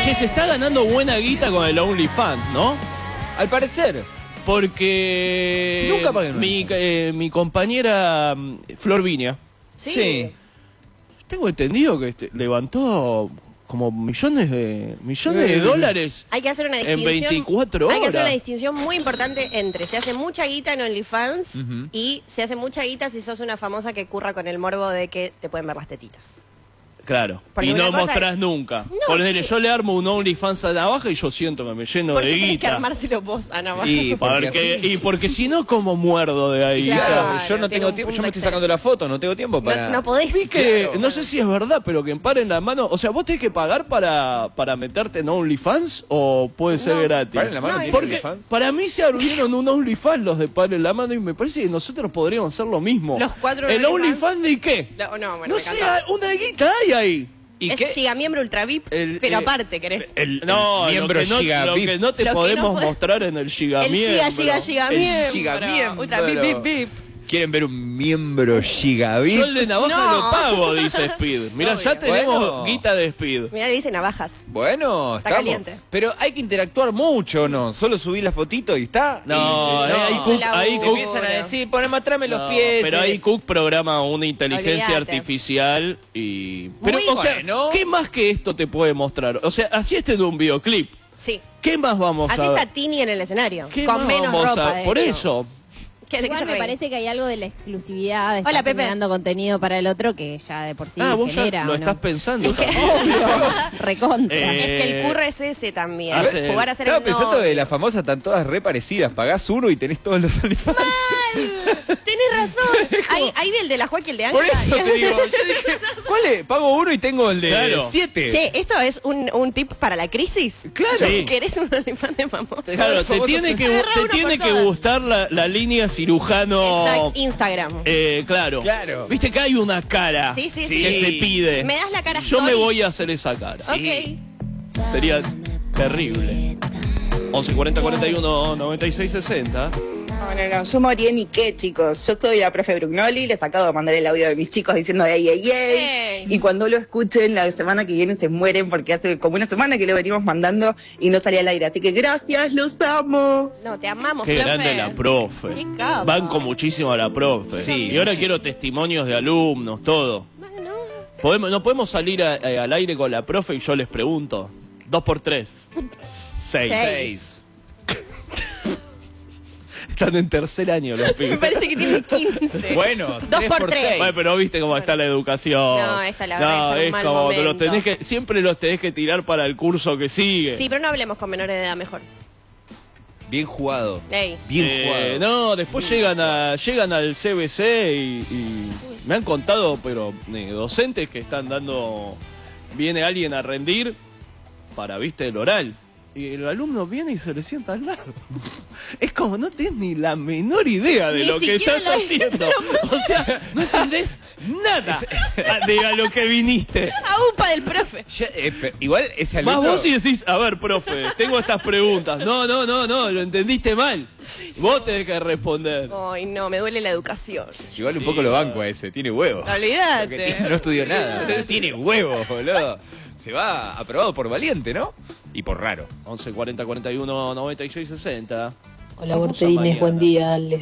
Che, se está ganando buena guita con el OnlyFans, ¿no? Al parecer. Porque Nunca pagué mi compañera Flor Viña, Sí. tengo entendido que levantó como millones de dólares Hay que hacer una en distinción. 24 horas. Hay que hacer una distinción muy importante entre se hace mucha guita en OnlyFans y se hace mucha guita si sos una famosa que curra con el morbo de que te pueden ver las tetitas. Claro, Porque y no una cosa mostrás es- nunca. No, Ponele, sí. yo le armo un OnlyFans a Navaja y yo siento que me lleno ¿Por de qué tenés que guita. armárselo vos, Ana? Y Porque si no, como muerdo de ahí. Claro. Claro, yo no tiene tengo un tiempo, punto yo me estoy excelente. sacando la foto, no tengo tiempo para... No podés. Vi que, Claro. no sé si es verdad, pero que emparen la mano. O sea, ¿vos tenés que pagar para meterte en OnlyFans o puede ser No. gratis? ¿Paren la mano? No, ¿Tiene Porque OnlyFans? para mí se abrieron un OnlyFans los de Paren la mano y me parece que nosotros podríamos hacer lo mismo. Los cuatro ¿El OnlyFans? OnlyFans de qué? No, bueno, No me sé, encanta. una guita hay ahí. ¿Y Es qué? gigamiembro ultra VIP, pero aparte querés. No, miembro lo que no, Giga lo VIP. que no te Lo que podemos no podés- mostrar en el gigamiembro. El gigamiembro. El gigamiembro. Ultra VIP, VIP, VIP. ¿Quieren ver un miembro gigabit? Yo el de Navaja No. lo pago, dice Speed. Mira, ya Obvio. tenemos Bueno. guita de Speed. Mirá, le dice navajas. Bueno, Está estamos. caliente. Pero hay que interactuar mucho, ¿no? Solo subir la fotito y está. No, Y- ahí no. Cook, Laburo. ahí Te Cook- empiezan a decir, poneme atrás los No, pies. pero ahí Cook programa una inteligencia Olvídate. artificial y... Pero, Muy o sea, bueno. ¿qué más que esto te puede mostrar? O sea, así este de un videoclip. Sí. ¿Qué más vamos Así a ver? está Tini en el escenario. ¿Qué Con más menos vamos ropa, a... de Por hecho. eso... ¿Qué- de qué Igual te me reís? parece que hay algo de la exclusividad de Hola, estar Pepe. generando contenido para el otro que ya de por sí vos ya genera. lo ¿o no? estás pensando también. Obvio, recontra. Es que el curre es ese también. Hace- Jugar a ser Estaba el pensando novio. de las famosas están todas re parecidas. Pagás uno y tenés todos los OnlyFans. Tenés razón. Hay del de la Joaquín, el de Ángela. Por eso te digo, yo dije, ¿cuál es? Pago uno y tengo el de Claro. 7. Che, ¿esto es un tip para la crisis? Claro. Sí. ¿Querés un OnlyFans de famoso? Claro, te famosos tiene que, Agarra te uno tiene por que todas. gustar la línea cirujano... Exacto, Instagram. Claro. Claro. Viste que hay una cara Sí, sí, que sí. se pide. Me das la cara Yo me story. voy a hacer esa cara. Ok. Sería terrible. 11 40 41 96 60. No, yo morí ni qué, chicos. Yo soy la profe Brugnoli, les acabo de mandar el audio de mis chicos diciendo ey, ey, ey. Ey. Y cuando lo escuchen la semana que viene se mueren porque hace como una semana que lo venimos mandando y no salía al aire. Así que gracias, los amo. No, te amamos, Qué profe. grande la profe. Qué capa. Banco muchísimo a la profe. Sí. Y ahora quiero testimonios de alumnos, todo. ¿No podemos salir al aire con la profe y yo les pregunto? 2 por 3. 6. Están en tercer año los Me pibes. parece que tiene 15. Bueno, 2 por 3. seis. Bueno, pero viste cómo está la educación. No, esta la verdad está en un es mal como que momento. siempre los tenés que tirar para el curso que sigue. Sí, pero no hablemos con menores de edad mejor. Bien jugado. Ey. Bien jugado. No, después llegan al CBC y me han contado, pero docentes que están dando, viene alguien a rendir para, viste, el oral. Y el alumno viene y se le sienta al lado. Es como no tenés ni la menor idea de Ni lo que siquiera estás la- haciendo. O sea, no entendés nada de a lo que viniste. A UPA del profe. Igual ese Más alumno... vos y decís, a ver, profe, tengo estas preguntas. No, lo entendiste mal. Vos tenés que responder. Ay, no, me duele la educación. Igual un poco lo banco a ese, tiene huevos. Olvídate. Porque no estudió nada, pero tiene huevos, boludo. Se va aprobado por valiente, ¿no? Y por raro. 11 40 41 96 60. Hola, Borterines, buen día. Les